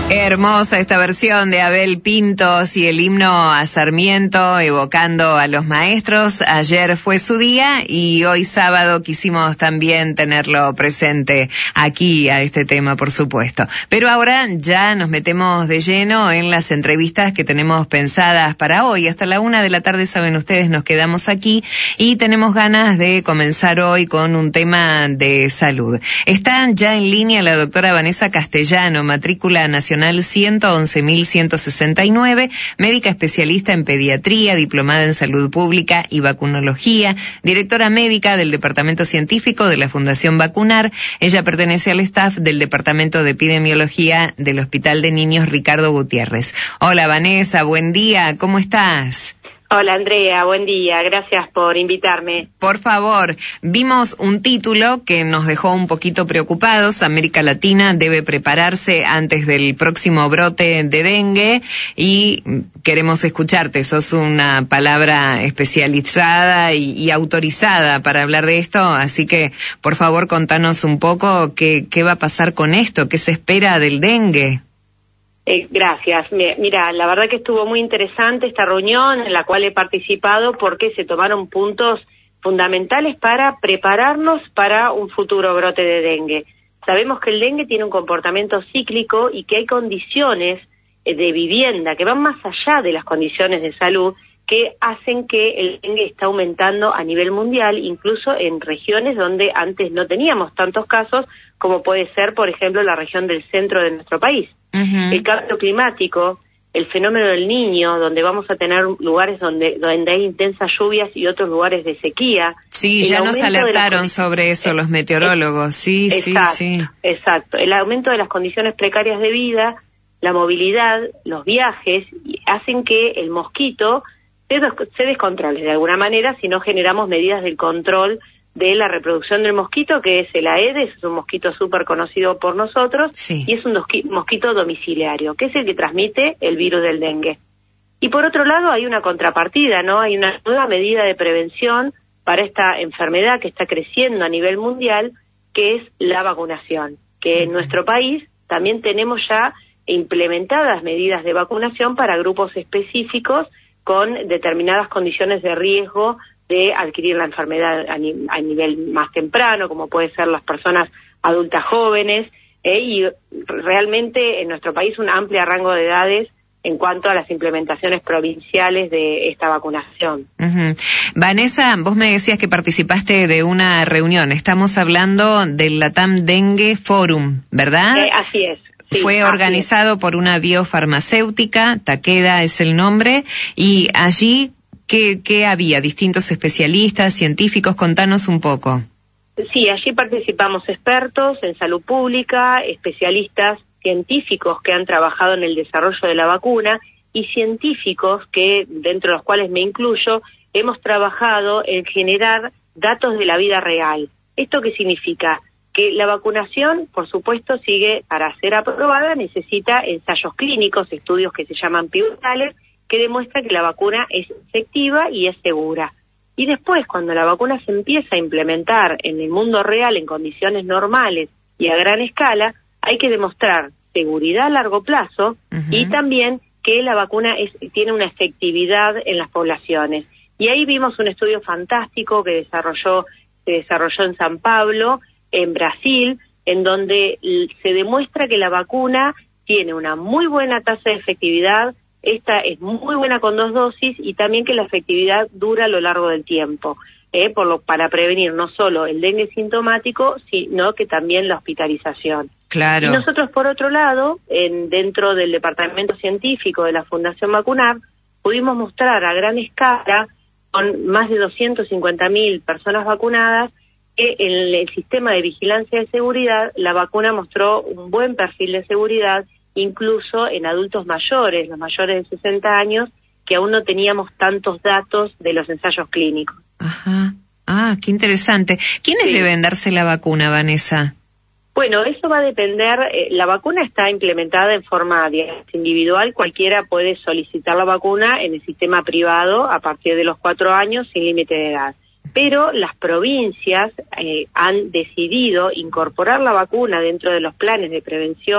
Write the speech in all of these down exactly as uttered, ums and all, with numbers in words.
Hermosa esta versión de Abel Pintos y el himno a Sarmiento evocando a los maestros. Ayer fue su día y hoy sábado quisimos también tenerlo presente aquí a este tema, por supuesto. Pero ahora ya nos metemos de lleno en las entrevistas que tenemos pensadas para hoy. Hasta la una de la tarde, saben ustedes, nos quedamos aquí y tenemos ganas de comenzar hoy con un tema de salud. Está ya en línea la doctora Vanessa Castellano, matrícula nacional ciento once mil ciento sesenta y nueve, médica especialista en pediatría, diplomada en salud pública y vacunología, directora médica del Departamento Científico de la Fundación Vacunar. Ella pertenece al staff del Departamento de Epidemiología del Hospital de Niños Ricardo Gutiérrez. Hola Vanessa, buen día, ¿cómo estás? Hola Andrea, buen día, gracias por invitarme. Por favor, vimos un título que nos dejó un poquito preocupados. América Latina debe prepararse antes del próximo brote de dengue y queremos escucharte. Sos una palabra especializada y, y autorizada para hablar de esto, así que por favor contanos un poco qué, qué va a pasar con esto, qué se espera del dengue. Eh, gracias. Mira, la verdad que estuvo muy interesante esta reunión en la cual he participado porque se tomaron puntos fundamentales para prepararnos para un futuro brote de dengue. Sabemos que el dengue tiene un comportamiento cíclico y que hay condiciones de vivienda que van más allá de las condiciones de salud que hacen que el dengue esté aumentando a nivel mundial, incluso en regiones donde antes no teníamos tantos casos, como puede ser, por ejemplo, la región del centro de nuestro país. Uh-huh. El cambio climático, el fenómeno del Niño, donde vamos a tener lugares donde, donde hay intensas lluvias y otros lugares de sequía. Sí, ya nos alertaron las... sobre eso los meteorólogos, sí, exacto, sí, sí. Exacto, el aumento de las condiciones precarias de vida, la movilidad, los viajes, hacen que el mosquito se, des- se descontrole de alguna manera si no generamos medidas de control de la reproducción del mosquito, que es el Aedes, es un mosquito súper conocido por nosotros, sí. Y es un dosqui- mosquito domiciliario, que es el que transmite el virus del dengue. Y por otro lado hay una contrapartida, ¿no? Hay una nueva medida de prevención para esta enfermedad que está creciendo a nivel mundial, que es la vacunación, que uh-huh. en nuestro país también tenemos ya implementadas medidas de vacunación para grupos específicos con determinadas condiciones de riesgo de adquirir la enfermedad a, ni- a nivel más temprano, como puede ser las personas adultas jóvenes, eh, y realmente en nuestro país un amplio rango de edades en cuanto a las implementaciones provinciales de esta vacunación. Uh-huh. Vanessa, vos me decías que participaste de una reunión, estamos hablando del Latam Dengue Forum, ¿verdad? Eh, así es. Sí, Fue organizado es. por una biofarmacéutica, Takeda es el nombre, y allí... ¿Qué, ¿Qué había? ¿Distintos especialistas, científicos? Contanos un poco. Sí, allí participamos expertos en salud pública, especialistas científicos que han trabajado en el desarrollo de la vacuna y científicos que, dentro de los cuales me incluyo, hemos trabajado en generar datos de la vida real. ¿Esto qué significa? Que la vacunación, por supuesto, sigue, para ser aprobada, necesita ensayos clínicos, estudios que se llaman pivotales, que demuestra que la vacuna es efectiva y es segura. Y después, cuando la vacuna se empieza a implementar en el mundo real, en condiciones normales y a gran escala, hay que demostrar seguridad a largo plazo uh-huh. y también que la vacuna es, tiene una efectividad en las poblaciones. Y ahí vimos un estudio fantástico que desarrolló, se desarrolló en San Pablo, en Brasil, en donde se demuestra que la vacuna tiene una muy buena tasa de efectividad. Esta es muy buena con dos dosis y también que la efectividad dura a lo largo del tiempo, eh, por lo, para prevenir no solo el dengue sintomático, sino que también la hospitalización. Claro. Y nosotros, por otro lado, en, dentro del Departamento Científico de la Fundación Vacunar, pudimos mostrar a gran escala, con más de doscientas cincuenta mil personas vacunadas, que en el sistema de vigilancia de seguridad, la vacuna mostró un buen perfil de seguridad, incluso en adultos mayores, los mayores de sesenta años, que aún no teníamos tantos datos de los ensayos clínicos. Ajá. Ah, qué interesante. ¿Quiénes sí. deben darse la vacuna, Vanessa? Bueno, eso va a depender, eh, la vacuna está implementada en forma digamos, individual, cualquiera puede solicitar la vacuna en el sistema privado a partir de los cuatro años sin límite de edad. Pero las provincias eh, han decidido incorporar la vacuna dentro de los planes de prevención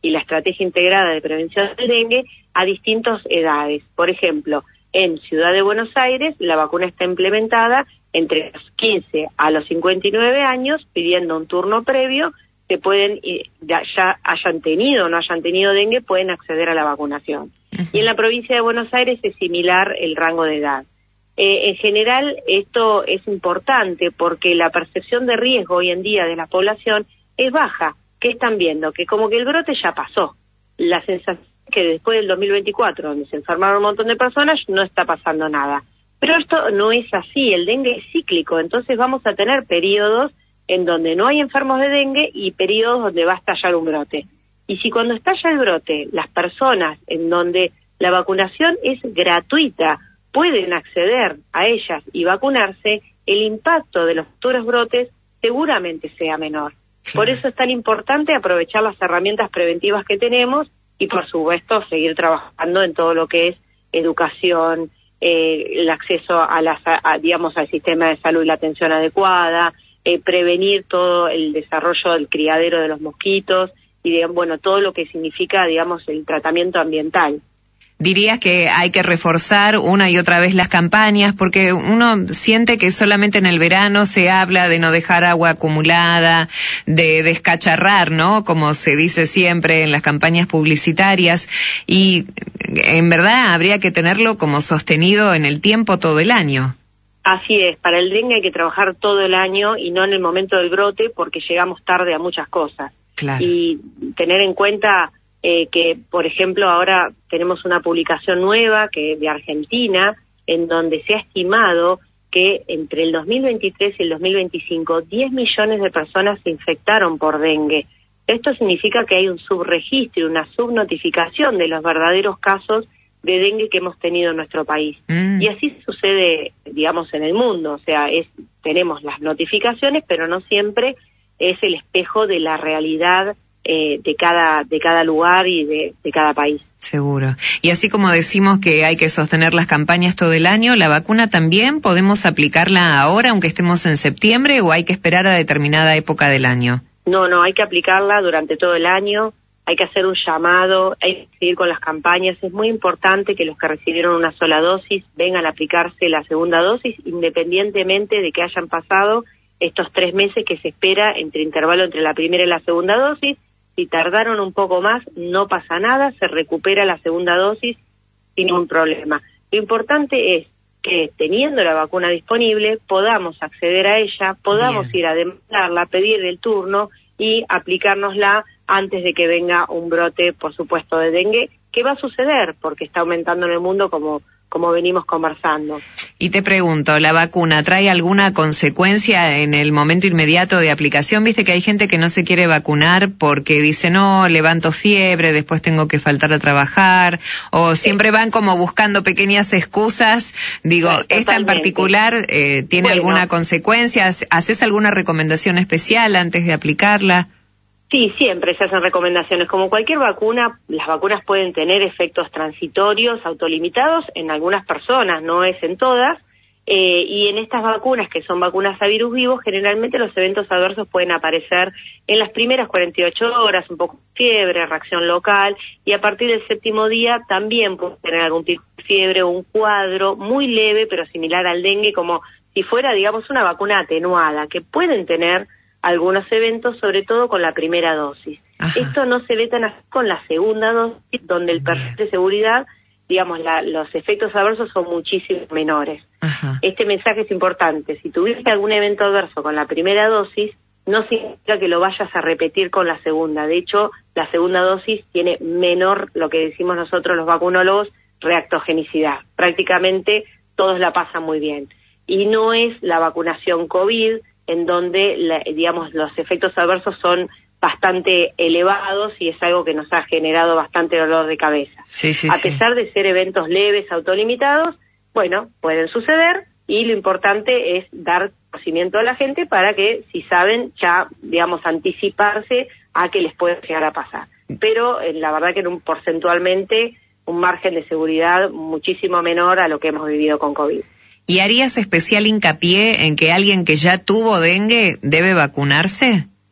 y la estrategia integrada de prevención del dengue a distintas edades. Por ejemplo, en Ciudad de Buenos Aires la vacuna está implementada entre los quince a los cincuenta y nueve años, pidiendo un turno previo. Se pueden, ya, ya hayan tenido o no hayan tenido dengue, pueden acceder a la vacunación. Uh-huh. Y en la provincia de Buenos Aires es similar el rango de edad. Eh, en general, esto es importante porque la percepción de riesgo hoy en día de la población es baja. ¿Qué están viendo? Que como que el brote ya pasó. La sensación es que después del dos mil veinticuatro, donde se enfermaron un montón de personas, no está pasando nada. Pero esto no es así, el dengue es cíclico, entonces vamos a tener periodos en donde no hay enfermos de dengue y periodos donde va a estallar un brote. Y si cuando estalla el brote, las personas en donde la vacunación es gratuita pueden acceder a ellas y vacunarse, el impacto de los futuros brotes seguramente sea menor. Claro. Por eso es tan importante aprovechar las herramientas preventivas que tenemos y, por supuesto, seguir trabajando en todo lo que es educación, eh, el acceso a la, a, digamos, al sistema de salud y la atención adecuada, eh, prevenir todo el desarrollo del criadero de los mosquitos y, de, bueno, todo lo que significa, digamos, el tratamiento ambiental. ¿Dirías que hay que reforzar una y otra vez las campañas? Porque uno siente que solamente en el verano se habla de no dejar agua acumulada, de descacharrar, ¿no? Como se dice siempre en las campañas publicitarias. Y en verdad habría que tenerlo como sostenido en el tiempo todo el año. Así es, para el dengue hay que trabajar todo el año y no en el momento del brote porque llegamos tarde a muchas cosas. Claro. Y tener en cuenta... Eh, que, por ejemplo, ahora tenemos una publicación nueva que de Argentina, en donde se ha estimado que entre el dos mil veintitrés y el dos mil veinticinco, diez millones de personas se infectaron por dengue. Esto significa que hay un subregistro, una subnotificación de los verdaderos casos de dengue que hemos tenido en nuestro país. Mm. Y así sucede, digamos, en el mundo. O sea, es, tenemos las notificaciones, pero no siempre es el espejo de la realidad Eh, de cada de cada lugar y de, de cada país. Seguro. Y así como decimos que hay que sostener las campañas todo el año, ¿la vacuna también podemos aplicarla ahora, aunque estemos en septiembre, o hay que esperar a determinada época del año? No, no, hay que aplicarla durante todo el año, hay que hacer un llamado, hay que seguir con las campañas. Es muy importante que los que recibieron una sola dosis vengan a aplicarse la segunda dosis, independientemente de que hayan pasado estos tres meses que se espera entre intervalo entre la primera y la segunda dosis. Si tardaron un poco más, no pasa nada, se recupera la segunda dosis sin ningún problema. Lo importante es que, teniendo la vacuna disponible, podamos acceder a ella, podamos Bien. ir a demandarla, pedir el turno y aplicárnosla antes de que venga un brote, por supuesto, de dengue, que va a suceder porque está aumentando en el mundo como, como venimos conversando. Y te pregunto, ¿la vacuna trae alguna consecuencia en el momento inmediato de aplicación? Viste que hay gente que no se quiere vacunar porque dice, no, levanto fiebre, después tengo que faltar a trabajar, o siempre van como buscando pequeñas excusas. Digo, sí, ¿esta en particular eh, tiene bueno. alguna consecuencia? ¿Haces alguna recomendación especial antes de aplicarla? Sí, siempre se hacen recomendaciones. Como cualquier vacuna, las vacunas pueden tener efectos transitorios, autolimitados en algunas personas, no es en todas. Eh, y en estas vacunas, que son vacunas a virus vivos, generalmente los eventos adversos pueden aparecer en las primeras cuarenta y ocho horas, un poco de fiebre, reacción local, y a partir del séptimo día también puede tener algún tipo de fiebre o un cuadro muy leve, pero similar al dengue, como si fuera, digamos, una vacuna atenuada, que pueden tener algunos eventos, sobre todo con la primera dosis. Ajá. Esto no se ve tan así con la segunda dosis, donde el perfil de seguridad, digamos, la, los efectos adversos son muchísimo menores. Ajá. Este mensaje es importante. Si tuviste algún evento adverso con la primera dosis, no significa que lo vayas a repetir con la segunda. De hecho, la segunda dosis tiene menor, lo que decimos nosotros los vacunólogos, reactogenicidad. Prácticamente todos la pasan muy bien. Y no es la vacunación COVID, en donde, la, digamos, los efectos adversos son bastante elevados y es algo que nos ha generado bastante dolor de cabeza. Sí, sí, a sí. pesar de ser eventos leves, autolimitados, bueno, pueden suceder y lo importante es dar conocimiento a la gente para que, si saben, ya, digamos, anticiparse a que les puede llegar a pasar. Pero eh, la verdad que en un, porcentualmente un margen de seguridad muchísimo menor a lo que hemos vivido con COVID. ¿Y harías especial hincapié en que alguien que ya tuvo dengue debe vacunarse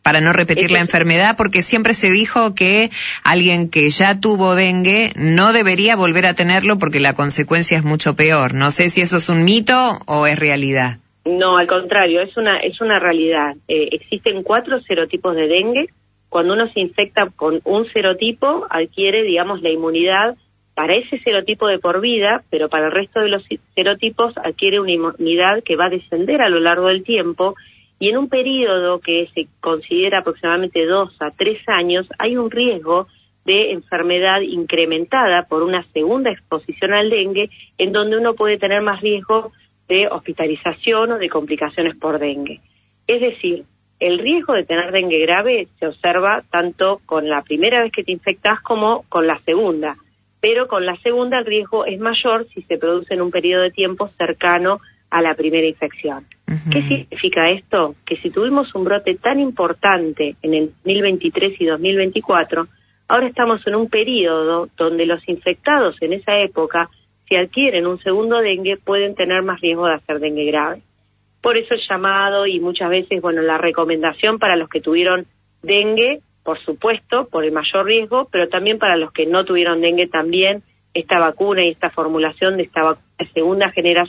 para no repetir Eso la es... enfermedad, porque siempre se dijo que alguien que ya tuvo dengue no debería volver a tenerlo porque la consecuencia es mucho peor. No sé si eso es un mito o es realidad. No, al contrario, es una es una realidad. Eh, existen cuatro serotipos de dengue. Cuando uno se infecta con un serotipo, adquiere, digamos, la inmunidad para ese serotipo de por vida, pero para el resto de los serotipos adquiere una inmunidad que va a descender a lo largo del tiempo, y en un periodo que se considera aproximadamente dos a tres años, hay un riesgo de enfermedad incrementada por una segunda exposición al dengue, en donde uno puede tener más riesgo de hospitalización o de complicaciones por dengue. Es decir, el riesgo de tener dengue grave se observa tanto con la primera vez que te infectas como con la segunda, pero con la segunda el riesgo es mayor si se produce en un periodo de tiempo cercano a la primera infección. Uh-huh. ¿Qué significa esto? Que si tuvimos un brote tan importante en el dos mil veintitrés y dos mil veinticuatro, ahora estamos en un periodo donde los infectados en esa época, si adquieren un segundo dengue, pueden tener más riesgo de hacer dengue grave. Por eso el llamado y muchas veces, bueno, la recomendación para los que tuvieron dengue, por supuesto, por el mayor riesgo, pero también para los que no tuvieron dengue también, esta vacuna y esta formulación de esta vacuna de segunda generación